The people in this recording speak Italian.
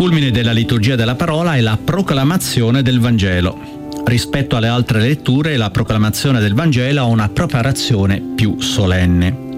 culmine della liturgia della parola è la proclamazione del Vangelo. Rispetto alle altre letture, la proclamazione del Vangelo ha una preparazione più solenne.